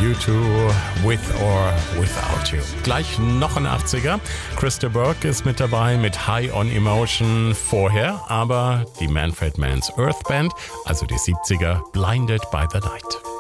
U2, With or Without You. Gleich noch ein 80er. Krista Burke ist mit dabei mit High on Emotion. Vorher aber die Manfred Mann's Earth Band, also die 70er, Blinded by the Light.